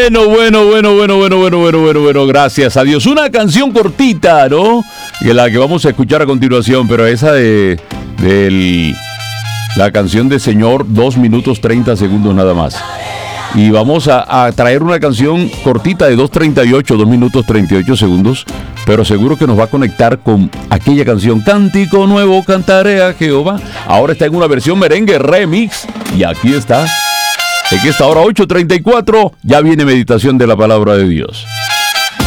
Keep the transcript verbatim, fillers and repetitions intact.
Bueno, bueno, bueno, bueno, bueno, bueno, bueno, bueno, bueno, gracias a Dios. Una canción cortita, ¿no? Que la que vamos a escuchar a continuación, pero esa de, de la canción de Señor, dos minutos treinta segundos nada más. Y vamos a, a traer una canción cortita de dos treinta y ocho, dos minutos treinta y ocho segundos, pero seguro que nos va a conectar con aquella canción, Cántico Nuevo Cantaré a Jehová. Ahora está en una versión merengue remix, y aquí está. En esta hora ocho treinta y cuatro ya viene meditación de la palabra de Dios.